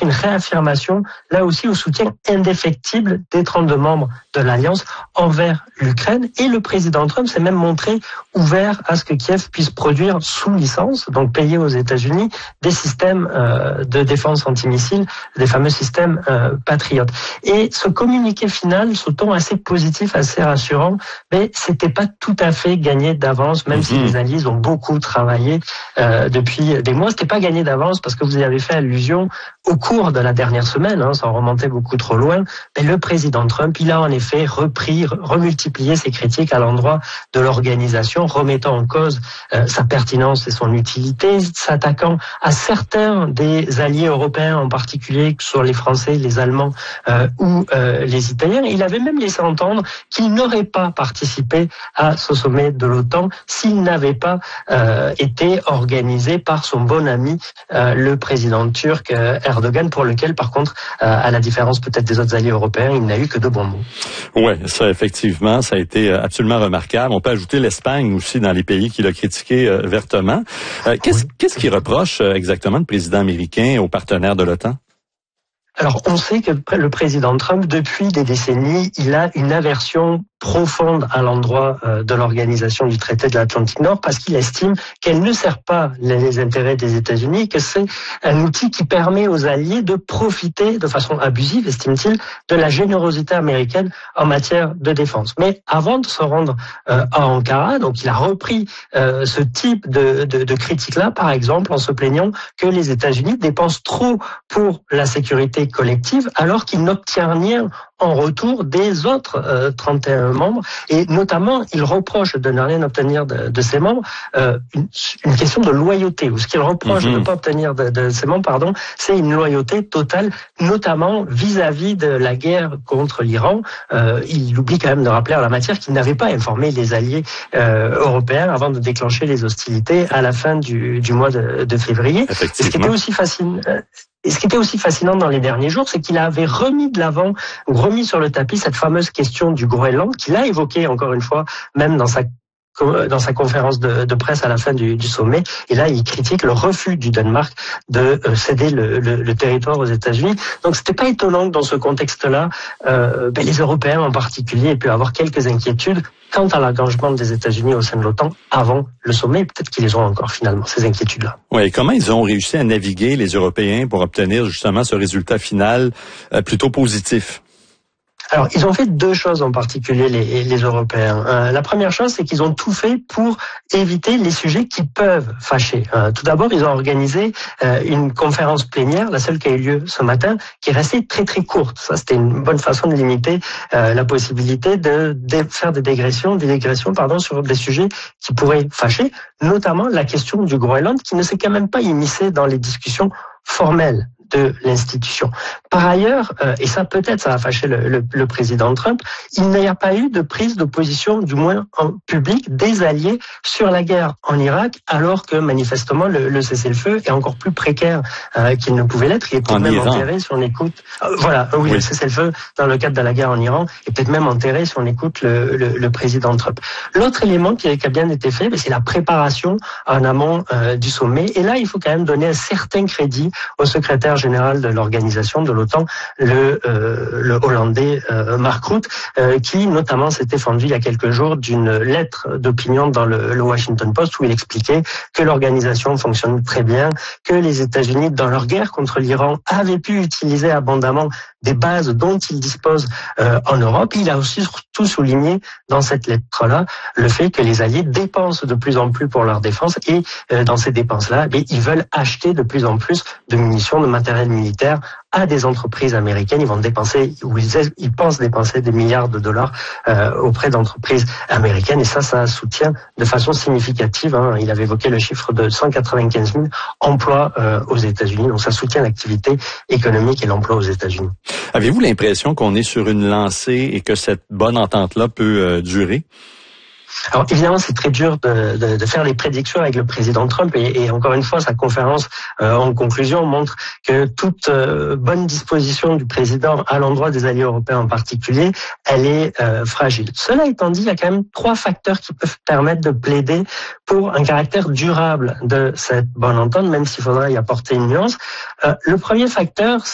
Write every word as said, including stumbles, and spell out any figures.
une réaffirmation, là aussi, au soutien indéfectible des trente-deux membres de l'Alliance envers l'Ukraine. Et le président Trump s'est même montré ouvert à ce que Kiev puisse produire sous licence, donc payer aux États-Unis, des systèmes euh, de défense antimissile, des fameux systèmes euh, Patriot. Et ce communiqué final, ce ton assez positif, assez rassurant, mais c'était pas tout à fait gagné d'avance, même mmh. si les alliés ont beaucoup travaillé euh, depuis des mois. C'était pas gagné d'avance parce que vous y avez fait allusion au cours de la dernière semaine, hein, sans remonter beaucoup trop loin. Mais le président Trump, il a en effet repris, remultiplié ses critiques à l'endroit de l'organisation, remettant en cause euh, sa pertinence et son utilité, s'attaquant à certains des alliés européens, en particulier que ce soit les Français, les Allemands euh, ou euh, les Italiens. Il avait même laissé entendre qu'il n'aurait pas participé à ce sommet de l'OTAN s'il n'avait pas euh, été organisé par son bon ami, euh, le président turc euh, Erdogan, pour lequel, par contre, euh, à la différence peut-être des autres alliés européens, il n'a eu que de bons mots. Oui, ça, effectivement, ça a été absolument remarquable. On peut ajouter l'Espagne aussi dans les pays qu'il a critiqués euh, vertement. Euh, qu'est-ce, oui. qu'est-ce qu'il reproche euh, exactement le président américain aux partenaires de l'OTAN? Alors, on sait que le président Trump, depuis des décennies, il a une aversion profonde à l'endroit de l'organisation du traité de l'Atlantique Nord parce qu'il estime qu'elle ne sert pas les intérêts des États-Unis, que c'est un outil qui permet aux alliés de profiter de façon abusive, estime-t-il, de la générosité américaine en matière de défense. Mais avant de se rendre à Ankara, donc il a repris ce type de, de, de critique-là, par exemple, en se plaignant que les États-Unis dépensent trop pour la sécurité collective alors qu'ils n'obtiennent rien en retour des autres euh, trente et un membres, et notamment il reproche de ne rien obtenir de, de ses membres euh, une, une question de loyauté, ou ce qu'il reproche mm-hmm. de ne pas obtenir de, de ses membres, pardon, c'est une loyauté totale, notamment vis-à-vis de la guerre contre l'Iran. Euh, il oublie quand même de rappeler en la matière qu'il n'avait pas informé les alliés euh, européens avant de déclencher les hostilités à la fin du, du mois de, de février. Et ce qui était aussi fascinant. Et ce qui était aussi fascinant dans les derniers jours, c'est qu'il avait remis de l'avant, ou remis sur le tapis cette fameuse question du Groenland, qu'il a évoquée encore une fois, même dans sa dans sa conférence de, de presse à la fin du, du sommet. Et là, il critique le refus du Danemark de euh, céder le, le, le territoire aux États-Unis. Donc, c'était pas étonnant que dans ce contexte-là, euh, ben, les Européens en particulier aient pu avoir quelques inquiétudes quant à l'engagement des États-Unis au sein de l'OTAN avant le sommet. Peut-être qu'ils les ont encore finalement, ces inquiétudes-là. Oui, comment ils ont réussi à naviguer, les Européens, pour obtenir justement ce résultat final euh, plutôt positif? Alors, ils ont fait deux choses en particulier, les, les Européens. Euh, la première chose, c'est qu'ils ont tout fait pour éviter les sujets qui peuvent fâcher. Euh, tout d'abord, ils ont organisé euh, une conférence plénière, la seule qui a eu lieu ce matin, qui est restée très très courte. Ça, c'était une bonne façon de limiter euh, la possibilité de, de faire des dégressions, des dégressions, pardon, sur des sujets qui pourraient fâcher, notamment la question du Groenland, qui ne s'est quand même pas immiscée dans les discussions formelles de l'institution. Par ailleurs, euh, et ça peut-être ça a fâché le, le, le président Trump, il n'y a pas eu de prise de position, du moins en public, des alliés sur la guerre en Irak, alors que manifestement le, le cessez-le-feu est encore plus précaire euh, qu'il ne pouvait l'être. Il est peut-être même Iran. enterré si on écoute. Euh, voilà, oui, oui, le cessez-le-feu dans le cadre de la guerre en Iran est peut-être même enterré si on écoute le, le, le président Trump. L'autre élément qui a, qui a bien été fait, c'est la préparation en amont euh, du sommet. Et là, il faut quand même donner un certain crédit au secrétaire général de l'organisation de l'OTAN, le, euh, le Hollandais euh, Mark Rutte, euh, qui notamment s'était fendu il y a quelques jours d'une lettre d'opinion dans le, le Washington Post où il expliquait que l'organisation fonctionne très bien, que les États-Unis, dans leur guerre contre l'Iran, avaient pu utiliser abondamment des bases dont ils disposent euh, en Europe. Il a aussi surtout souligné dans cette lettre-là le fait que les Alliés dépensent de plus en plus pour leur défense et euh, dans ces dépenses-là, eh ils veulent acheter de plus en plus de munitions, de matériel militaire à des entreprises américaines. Ils vont dépenser, ou ils, ils pensent dépenser des milliards de dollars euh, auprès d'entreprises américaines. Et ça, ça soutient de façon significative. Hein. Il avait évoqué le chiffre de cent quatre-vingt-quinze mille emplois euh, aux États-Unis. Donc ça soutient l'activité économique et l'emploi aux États-Unis. Avez-vous l'impression qu'on est sur une lancée et que cette bonne entente-là peut euh, durer? Alors évidemment, c'est très dur de, de, de faire les prédictions avec le président Trump et, et encore une fois, sa conférence euh, en conclusion montre que toute euh, bonne disposition du président à l'endroit des alliés européens en particulier, elle est euh, fragile. Cela étant dit, il y a quand même trois facteurs qui peuvent permettre de plaider pour un caractère durable de cette bonne entente, même s'il faudra y apporter une nuance. Euh, le premier facteur,